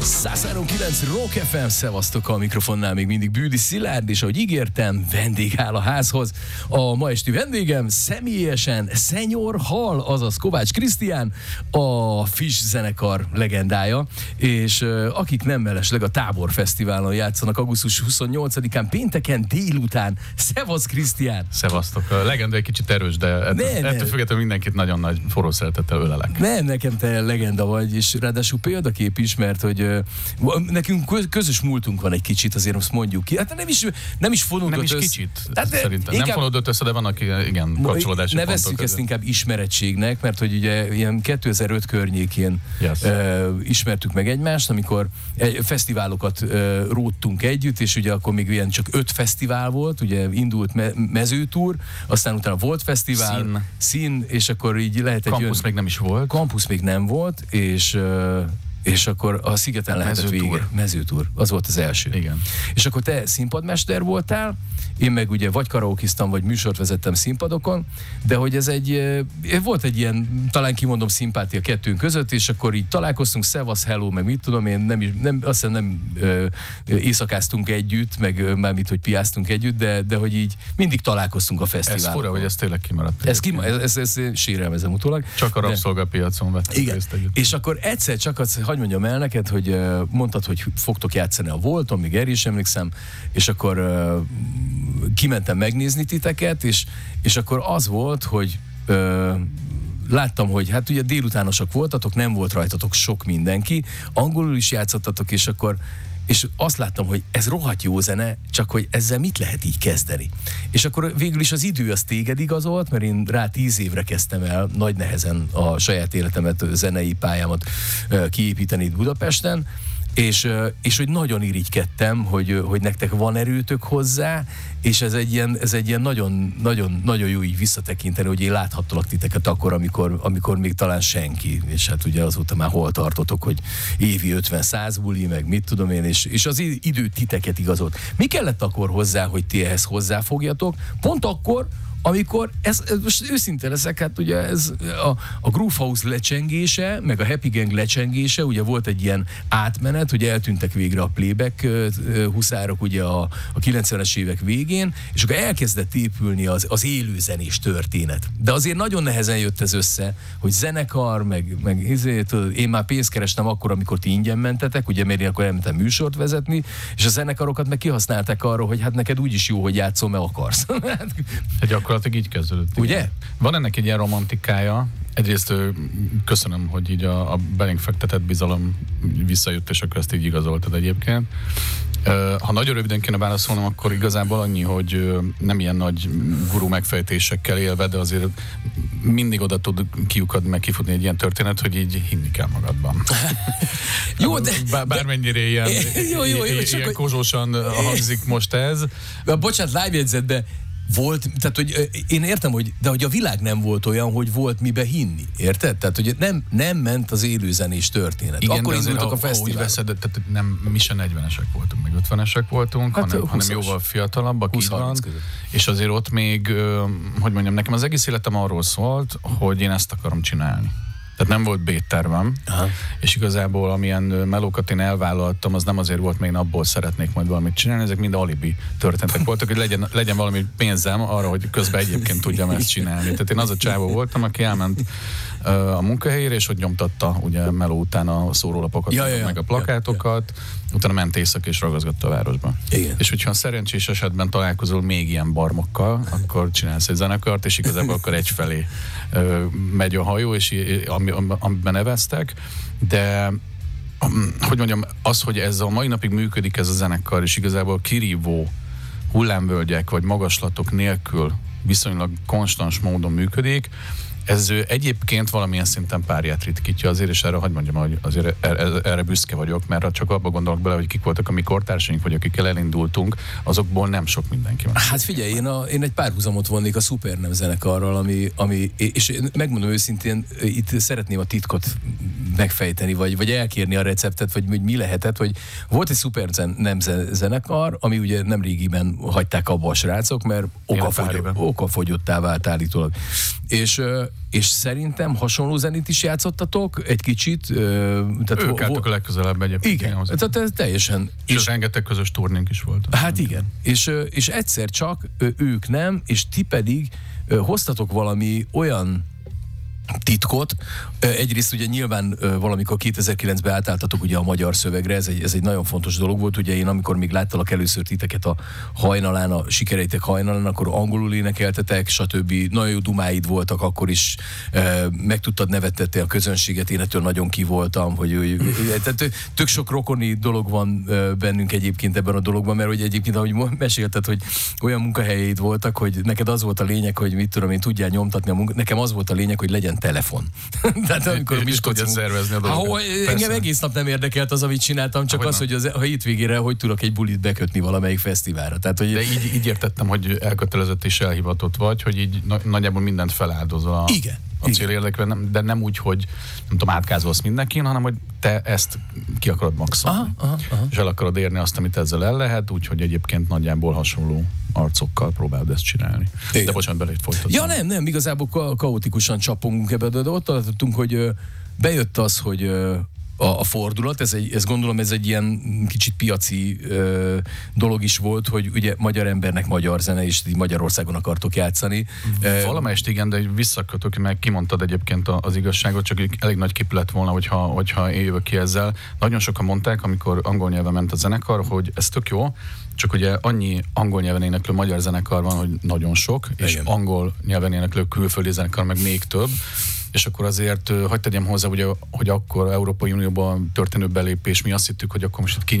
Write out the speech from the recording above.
103.9 Rock FM, szevasztok, a mikrofonnál még mindig Bűdi Szilárd, és ahogy ígértem, vendég áll a házhoz. A ma esti vendégem személyesen Senior Hall, azaz Kovács Krisztián, a Fish zenekar legendája, és akik nem mellesleg a Tábor Fesztiválon játszanak augusztus 28-án pénteken délután. Szevasz, Krisztián! Szevasztok. A legenda egy kicsit erős, de ettől függetlenül mindenkit nagyon nagy forró szeretettel ölelek. Nem, nekem te legenda vagy, és ráadásul példakép is, mert hogy nekünk közös múltunk van egy kicsit, azért azt mondjuk ki. Hát nem is fonódott össze. Nem is kicsit, szerintem. Nem fonódott össze, de vannak igen kapcsolódási pontok. Nevezzük ezt inkább ismerettségnek, mert hogy ugye ilyen 2005 környékén ismertük meg egymást, amikor fesztiválokat róttunk együtt, és ugye akkor még ilyen csak 5 fesztivál volt, ugye indult mezőtúr, aztán utána volt fesztivál, szín, és akkor így lehet egy Campus még nem is volt. Campus még nem volt, és akkor a Szigeten lehetett vége. Mezőtúr. Az volt az első. Igen. És akkor te színpadmester voltál, én meg ugye vagy karaokiztam, vagy műsort vezettem színpadokon, de hogy ez volt egy ilyen, talán kimondom, szimpátia kettőnk között, és akkor így találkoztunk, szevasz, hello, meg mit tudom én, azt hiszem nem éjszakáztunk együtt, meg mármint, hogy piáztunk együtt, de hogy így mindig találkoztunk a fesztiválon. Ez fura, hogy ez tényleg kimaradt. Ez sérelmezem utólag. Csak a rabszolgapiacon vettük részt együtt. És akkor egyszer csak hadd mondjam el neked, hogy mondtad, hogy fogtok játszani a Volton, még erre is emlékszem, és akkor kimentem megnézni titeket, és akkor az volt, hogy láttam, hogy hát ugye délutánosak voltatok, nem volt rajtatok sok mindenki, angolul is játszottatok, és azt láttam, hogy ez rohadt jó zene, csak hogy ezzel mit lehet így kezdeni. És akkor végül is az idő az téged igazolt, mert én rá 10 évre kezdtem el nagy nehezen a saját életemet, zenei pályámat kiépíteni itt Budapesten, és hogy nagyon irigykedtem, hogy nektek van erőtök hozzá, és ez egy ilyen nagyon jó így visszatekinteni, hogy én láthattalak titeket akkor, amikor még talán senki, és hát ugye azóta már hol tartotok, hogy évi 50-100 buli, meg mit tudom én, és az idő titeket igazolt. Mi kellett akkor hozzá, hogy ti ehhez hozzáfogjatok? Pont akkor, amikor, most őszinte leszek, hát ugye ez a Groove House lecsengése, meg a Happy Gang lecsengése, ugye volt egy ilyen átmenet, hogy eltűntek végre a playback huszárok ugye a 90-es évek végén, és akkor elkezdett épülni az élőzenés történet. De azért nagyon nehezen jött ez össze, hogy zenekar, meg én már pénzt kerestem akkor, amikor ti ingyen mentetek, ugye, mert én akkor elmentem műsort vezetni, és a zenekarokat meg kihasználták arra, hogy hát neked úgyis jó, hogy játszol, mert akarsz. Gyakorlatilag így kezdődött. Ugye? Van ennek egy ilyen romantikája. Egyrészt köszönöm, hogy így a belénk fektetett bizalom visszajött, és akkor ezt így igazoltad egyébként. Ha nagyon röviden kéne válaszolnom, akkor igazából annyi, hogy nem ilyen nagy gurú megfejtésekkel élve, de azért mindig oda tud kiukadni, meg kifutni egy ilyen történet, hogy így hinni kell magadban. Jó, de... Bármennyire ilyen kozsósan hangzik most ez. Bocsánat, live jegyzet, de volt, tehát hogy én értem, hogy a világ nem volt olyan, hogy volt mibe hinni, érted? Tehát, hogy nem ment az élőzenés történet. Igen, akkor indultak a fesztiválok. Tehát nem, mi se 40-esek voltunk, meg 50-esek voltunk, hát hanem jóval fiatalabbak, így van. És azért ott még, hogy mondjam, nekem az egész életem arról szólt, hogy én ezt akarom csinálni. Tehát nem volt B-tervem, és igazából amilyen melókat én elvállaltam, az nem azért volt, még abból szeretnék majd valamit csinálni, ezek mind alibi történetek voltak, hogy legyen valami pénzem arra, hogy közben egyébként tudjam ezt csinálni. Tehát én az a csávó voltam, aki elment a munkahelyére, és hogy nyomtatta ugye meló után a szórólapokat, meg a plakátokat, utána ment éjszaka és ragaszgatta a városba. Igen. És hogyha szerencsés esetben találkozol még ilyen barmokkal, akkor csinálsz egy zenekart, és igazából akkor egyfelé megy a hajó, és amiben neveztek, de hogy mondjam, az, hogy ez a mai napig működik ez a zenekar, és igazából kirívó hullámvölgyek vagy magaslatok nélkül viszonylag konstans módon működik, ez egyébként valamilyen szinten párját ritkítja azért, és erre hadd mondjam, hogy azért erre büszke vagyok, mert csak abba gondolok bele, hogy kik voltak a mi kortársaink, vagy akikkel elindultunk, azokból nem sok mindenki van. Hát figyelj, én egy párhuzamot vonnék a Supernem zenekarral, ami és megmondom őszintén, itt szeretném a titkot megfejteni, vagy elkérni a receptet, vagy hogy mi lehetett, hogy volt egy Supernem zenekar, ami ugye nem régiben hagyták abba a srácok, mert okafogyottá vált állítólag. és szerintem hasonló zenét is játszottatok egy kicsit. Tehát ők álltak a legközelebb egyébként. Igen, tehát teljesen. És rengeteg közös turnénk is volt. Hát igen, és egyszer csak ők nem, és ti pedig hoztatok valami olyan titkot. Egyrészt ugye nyilván valamikor 2009-ben átálltatok ugye a magyar szövegre, ez egy nagyon fontos dolog volt. Ugye én amikor még láttalak először titeket a Hajnalán, a Sikereitek Hajnalán, akkor angolul énekeltetek, stb. Nagyon jó dumáid voltak akkor is, meg tudtad nevettetni a közönséget, én ettől nagyon kivoltam, hogy tehát tök sok rokoni dolog van bennünk egyébként ebben a dologban, mert hogy egyébként, ahogy mesélted, hogy olyan munkahelyeid voltak, hogy neked az volt a lényeg, hogy mit tudom én, tudjál nyomtatni a munkát, nekem az volt a lényeg, hogy legyen telefon. Tehát amikor is tudja szervezni a dolgokat. Engem egész nap nem érdekelt az, amit csináltam, csak az, hogy a hétvégére hogy tudok egy bulit bekötni valamelyik fesztiválra. Tehát, hogy de így értettem, hogy elkötelezett és elhivatott vagy, hogy így nagyjából mindent feláldozol a cél érdekében, de nem úgy, hogy nem tudom, átkázolsz mindenkin, hanem hogy te ezt ki akarod maxolni. És el akarod érni azt, amit ezzel el lehet, úgyhogy egyébként nagyjából hasonló arcokkal próbáld ezt csinálni. Igen. De bocsánat, belét folytatom. Ja nem, igazából kaotikusan csapongunk ebbe, de ott tartottunk, hogy bejött az, hogy a fordulat, ez gondolom ez egy ilyen kicsit piaci dolog is volt, hogy ugye magyar embernek magyar zene, és Magyarországon akartok játszani. Valamelyest igen, de visszakötök, meg kimondtad egyébként az igazságot, csak elég nagy kép lett volna, hogyha én jövök ki ezzel. Nagyon sokan mondták, amikor angol nyelven ment a zenekar, hogy ez tök jó, csak ugye annyi angol nyelven éneklő magyar zenekar van, hogy nagyon sok, és igen. Angol nyelven éneklő külföldi zenekar meg még több. És akkor azért hagyd tegyem hozzá, ugye, hogy akkor Európai Unióban történő belépés, mi azt hittük, hogy akkor most itt